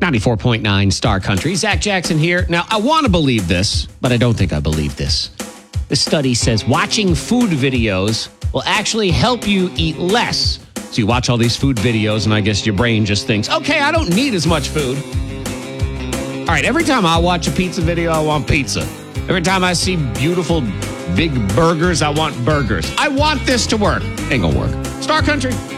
94.9 Star Country. Zach Jackson here. Now, I want to believe this, but I don't think I believe this. The study says watching food videos will actually help you eat less. So you watch all these food videos, and I guess your brain just thinks, okay, I don't need as much food. All right, every time I watch a pizza video, I want pizza. Every time I see beautiful big burgers, I want burgers. I want this to work. Ain't gonna work. Star Country.